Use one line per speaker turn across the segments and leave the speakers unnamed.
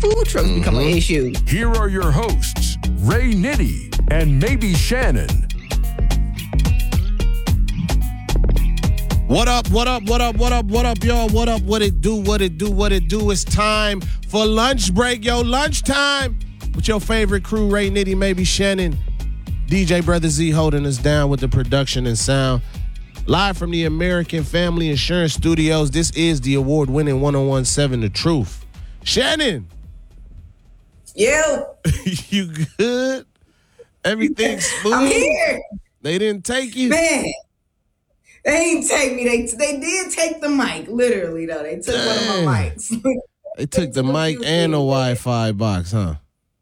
food trucks become an issue.
Here are your hosts, Ray Nitty and maybe Shannon.
What up, y'all? What up, what it do? It's time for lunch break, lunchtime with your favorite crew, Ray Nitty, maybe Shannon, DJ Brother Z holding us down with the production and sound. Live from the American Family Insurance Studios, this is the award-winning 1017 The Truth. Shannon!
You.
You good? Everything's smooth?
I'm here.
They didn't take you?
Man. They didn't take me. They did take the mic, literally, though. They took one of my mics.
They took the mic and the Wi-Fi box, huh?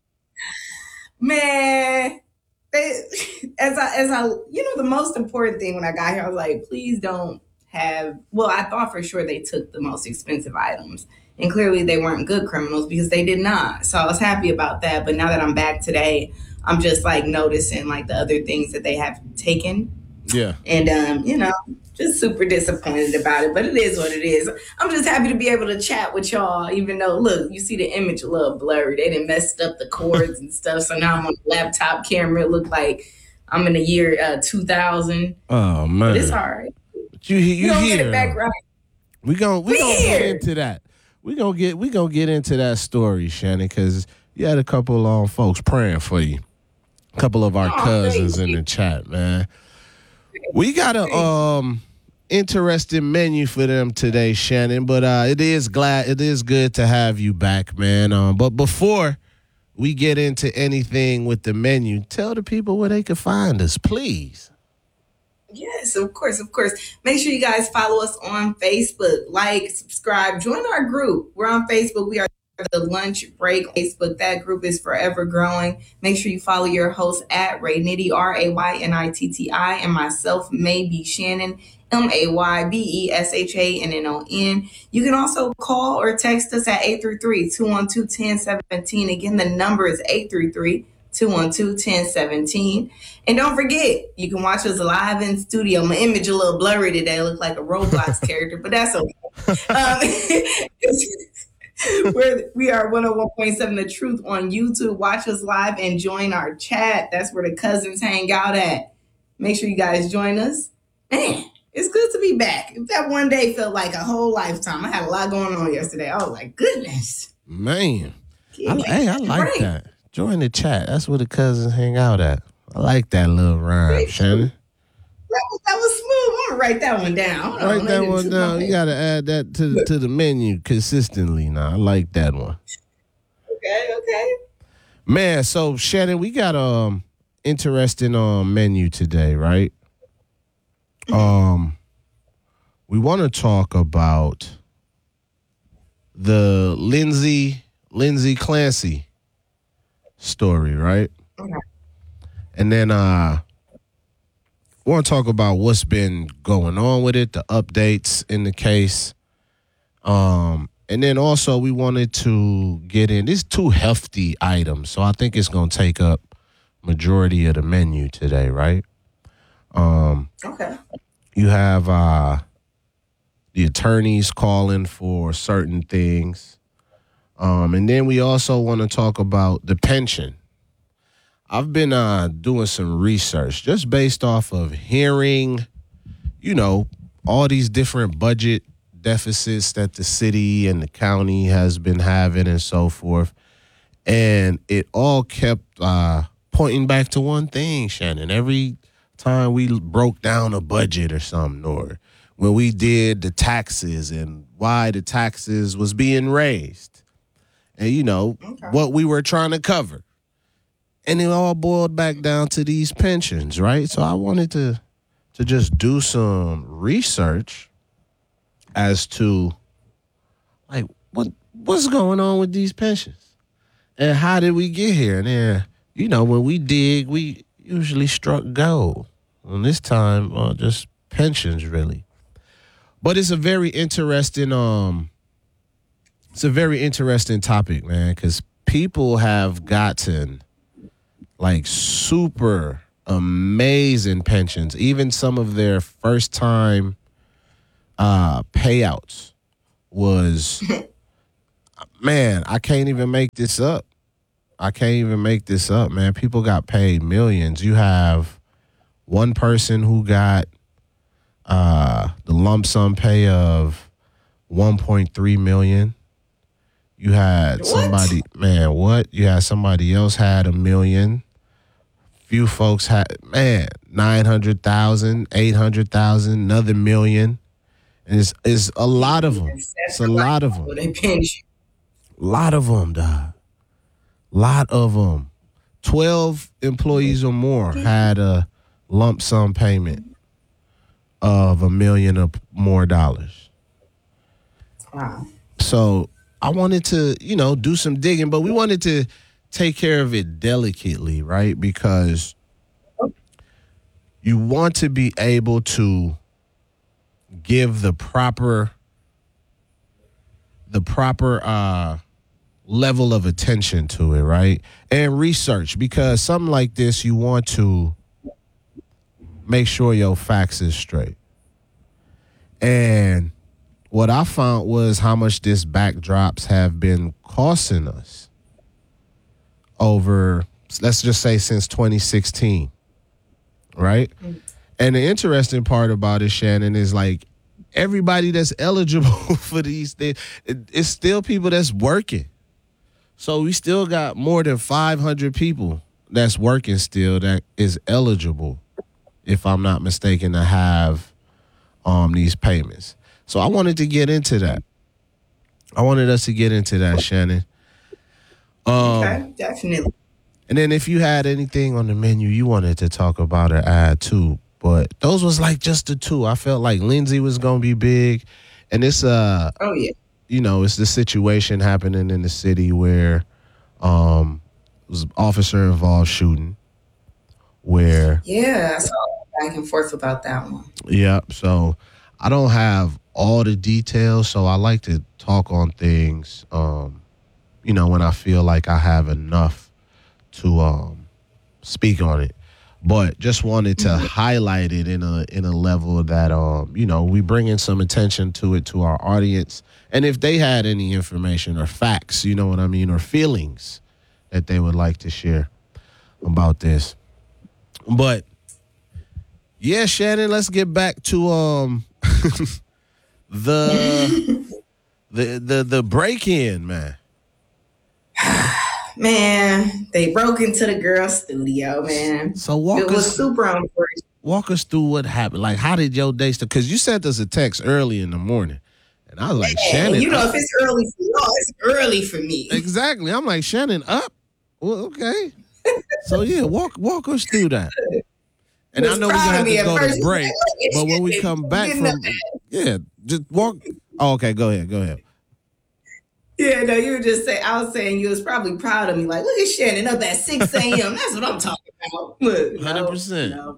Man. As I, the most important thing when I got here, I was like, please don't have, I thought for sure they took the most expensive items. And clearly they weren't good criminals because they did not. So I was happy about that. But now that I'm back today, I'm just like noticing like the other things that they have taken.
Yeah.
And, just super disappointed about it. But it is what it is. I'm just happy to be able to chat with y'all, even though, look, you see the image a little blurry. They done messed up the cords and stuff. So now I'm on a laptop camera. It looked like I'm in the year 2000.
Oh, man.
But it's all right.
You
don't
here.
get it back right.
We gonna get into that. We gonna get into that story, Shannon, because you had a couple of folks praying for you. A couple of our cousins in the chat, man. We got a interesting menu for them today, Shannon. But it is good to have you back, man. But before we get into anything with the menu, tell the people where they can find us, please.
Yes, of course. Make sure you guys follow us on Facebook, like, subscribe, join our group. We're on Facebook. We are the Lunch Break Facebook. That group is forever growing. Make sure you follow your host at Ray Nitty, RayNitti, and myself, maybe Shannon, MAYBESHANNON. You can also call or text us at 833-212-1017. Again, the number is 833-212-1017. And don't forget, you can watch us live in studio. My image a little blurry today. I look like a Roblox character, but that's okay. We are 101.7 The Truth on YouTube. Watch us live and join our chat. That's where the cousins hang out at. Make sure you guys join us. Man, it's good to be back. That one day felt like a whole lifetime. I had a lot going on yesterday. I was like, goodness.
Man. I like that. Join the chat. That's where the cousins hang out at. I like that little rhyme, Shannon.
That was smooth. I'm going to write that one down.
Write that one down. You got to add that to the menu consistently now. I like that one.
Okay.
Man, so Shannon, we got interesting menu today, right? We want to talk about the Lindsay Clancy story, right?
Okay.
And then we want to talk about what's been going on with it, the updates in the case. And then also we wanted to get in. These two hefty items, so I think it's going to take up majority of the menu today, right?
Okay.
You have the attorneys calling for certain things. And then we also want to talk about the pension. I've been doing some research just based off of hearing, all these different budget deficits that the city and the county has been having and so forth. And it all kept pointing back to one thing, Shannon. Every time we broke down a budget or something, or when we did the taxes and why the taxes was being raised and, what we were trying to cover. And it all boiled back down to these pensions, right? So I wanted to just do some research as to, like, what's going on with these pensions? And how did we get here? And then, when we dig, we usually struck gold. And this time, just pensions, really. But it's a very interesting topic, man, because people have gotten like super amazing pensions. Even some of their first time payouts was man, I can't even make this up. Man. People got paid millions. You have one person who got the lump sum pay of $1.3 million. You had somebody, man, what? You had somebody else had $1 million. Few folks had, man, 900,000, 800,000, another million. And it's a lot of them. It's a lot of them. Lot of them, dog. Lot of them. 12 employees or more had a lump sum payment of $1 million or more dollars.
Wow.
So I wanted to, do some digging, but we wanted to take care of it delicately, right? Because you want to be able to give the proper level of attention to it, right? And research, because something like this, you want to make sure your facts is straight. And what I found was how much this backdrops have been costing us over, let's just say, since 2016, right? And the interesting part about it, Shannon, is like everybody that's eligible for these things, it's still people that's working. So we still got more than 500 people that's working still that is eligible, if I'm not mistaken, to have these payments. So I wanted to get into that. I wanted us to get into that, Shannon.
Okay, definitely.
And then if you had anything on the menu you wanted to talk about or add too, but those was like just the two. I felt like Lindsay was gonna be big, and it's
oh yeah,
it's the situation happening in the city where it was officer involved shooting. Where
I saw back and forth about that one.
Yeah, so I don't have all the details, so I like to talk on things, when I feel like I have enough to speak on it. But just wanted to highlight it in a level that we bring in some attention to it to our audience, and if they had any information or facts, you know what I mean, or feelings that they would like to share about this. But yeah, Shannon, let's get back to the break-in, man.
Man, they broke into the girl's studio, man.
So
it was super unfortunate.
Walk us through what happened. Like, how did your day start? Because you sent us a text early in the morning. And I was like, Shannon.
If it's early for y'all, it's early for me.
Exactly. I'm like, Shannon up? Well, okay. So, yeah, walk us through that. And I know we're going to have to go to break. But when we come back just walk. Oh, okay, go ahead.
Yeah, no, you were just saying, I was saying you was probably proud of me. Like, look at Shannon up at 6 a.m. That's what I'm talking about. Look,
100%.
No.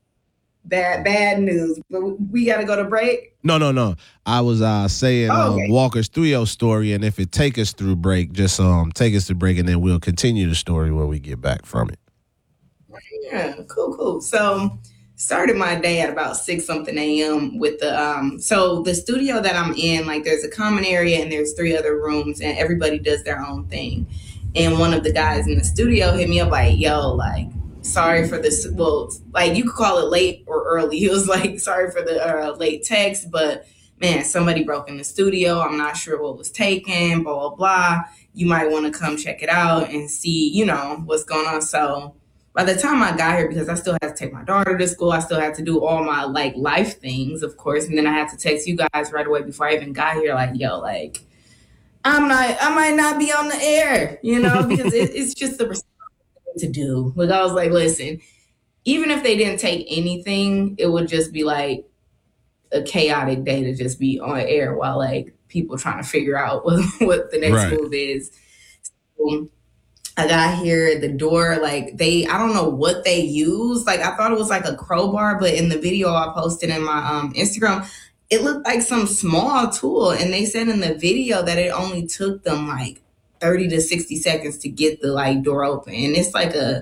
Bad news. But we got to go to break?
No. I was saying, okay. Walk us through your story, and if it take us through break, just take us to break, and then we'll continue the story when we get back from it.
Yeah, cool. So started my day at about 6-something a.m. with the studio that I'm in, like there's a common area and there's 3 other rooms and everybody does their own thing. And one of the guys in the studio hit me up like, yo, like, sorry for this. Well, like you could call it late or early. He was like, sorry for the late text, but man, somebody broke in the studio. I'm not sure what was taken, blah, blah, blah. You might want to come check it out and see, what's going on. So by the time I got here, because I still had to take my daughter to school, I still had to do all my like life things, of course. And then I had to text you guys right away before I even got here, like, yo, like, I might not be on the air, because it's just the responsibility to do. Like, I was like, listen, even if they didn't take anything, it would just be like a chaotic day to just be on air while like people trying to figure out what the next move is. So, I got here at the door, like I don't know what they use. Like I thought it was like a crowbar, but in the video I posted in my Instagram, it looked like some small tool. And they said in the video that it only took them like 30 to 60 seconds to get the like door open. And it's like a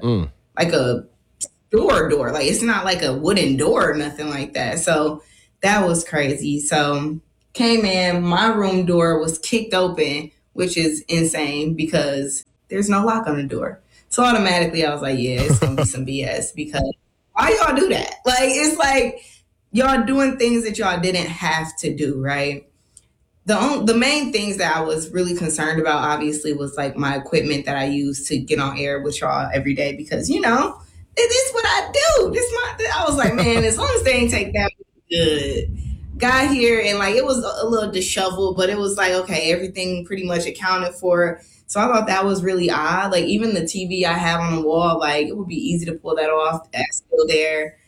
door. Like it's not like a wooden door or nothing like that. So that was crazy. So came in, my room door was kicked open which is insane because there's no lock on the door. So automatically I was like, yeah, it's going to be some BS because why y'all do that? Like, it's like y'all doing things that y'all didn't have to do, right? The main things that I was really concerned about, obviously, was like my equipment that I use to get on air with y'all every day because, you know, this is what I do. I was like, man, as long as they ain't take that good. Got here and like it was a little disheveled, but it was like, okay, everything pretty much accounted for. So I thought that was really odd. Like even the TV I have on the wall, like it would be easy to pull that off. That's still there.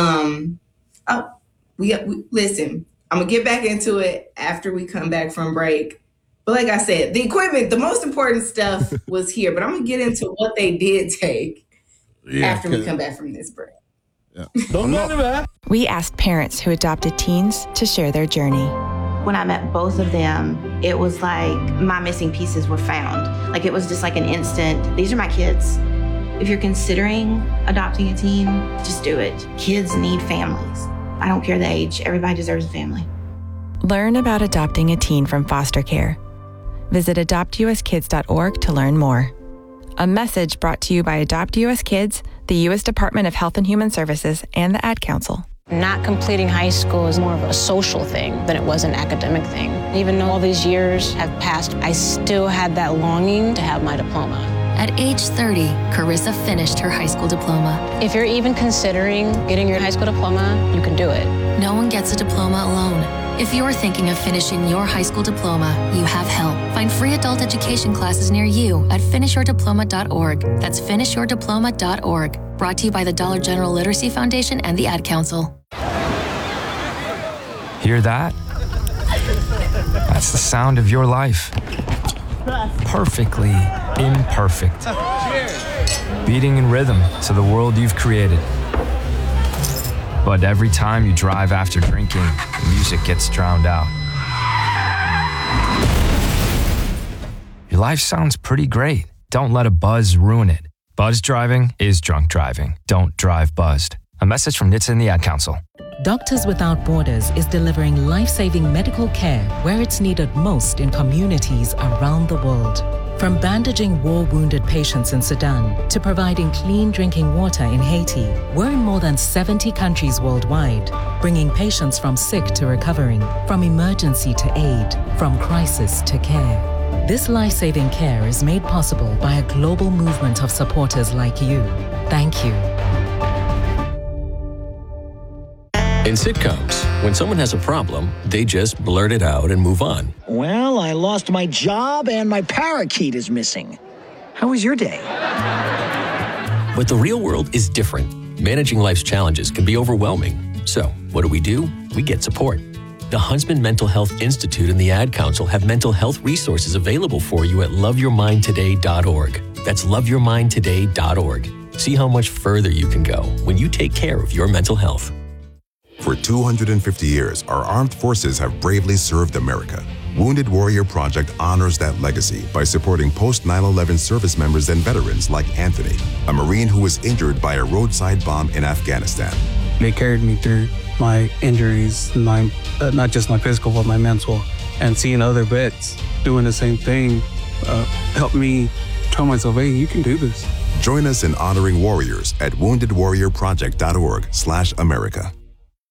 Listen, I'm gonna get back into it after we come back from break. But like I said, the equipment, the most important stuff was here. But I'm gonna get into what they did take after we come back from this break.
Yeah.
Don't matter that.
We asked parents who adopted teens to share their journey.
When I met both of them, it was like my missing pieces were found. Like it was just like an instant, these are my kids. If you're considering adopting a teen, just do it. Kids need families. I don't care the age, everybody deserves a family.
Learn about adopting a teen from foster care. Visit adoptuskids.org to learn more. A message brought to you by Adopt US Kids, the U.S. Department of Health and Human Services, and the Ad Council.
Not completing high school is more of a social thing than it was an academic thing. Even though all these years have passed, I still had that longing to have my diploma.
At age 30, Carissa finished her high school diploma.
If you're even considering getting your high school diploma, you can do it.
No one gets a diploma alone. If you're thinking of finishing your high school diploma, you have help. Find free adult education classes near you at finishyourdiploma.org. That's finishyourdiploma.org. Brought to you by the Dollar General Literacy Foundation and the Ad Council.
Hear that? That's the sound of your life. Perfectly imperfect. Beating in rhythm to the world you've created. But every time you drive after drinking, the music gets drowned out. Your life sounds pretty great. Don't let a buzz ruin it. Buzz driving is drunk driving. Don't drive buzzed. A message from NHTSA and the Ad Council.
Doctors Without Borders is delivering life-saving medical care where it's needed most in communities around the world. From bandaging war-wounded patients in Sudan to providing clean drinking water in Haiti, we're in more than 70 countries worldwide, bringing patients from sick to recovering, from emergency to aid, from crisis to care. This life-saving care is made possible by a global movement of supporters like you. Thank you.
In sitcoms, when someone has a problem, they just blurt it out and move on.
Well, I lost my job and my parakeet is missing. How was your day?
But the real world is different. Managing life's challenges can be overwhelming. So, what do? We get support. The Huntsman Mental Health Institute and the Ad Council have mental health resources available for you at loveyourmindtoday.org. That's loveyourmindtoday.org. See how much further you can go when you take care of your mental health.
For 250 years, our armed forces have bravely served America. Wounded Warrior Project honors that legacy by supporting post-9/11 service members and veterans like Anthony, a Marine who was injured by a roadside bomb in Afghanistan.
They carried me through my injuries, not just my physical, but my mental. And seeing other vets doing the same thing helped me tell myself, hey, you can do this.
Join us in honoring warriors at woundedwarriorproject.org/America.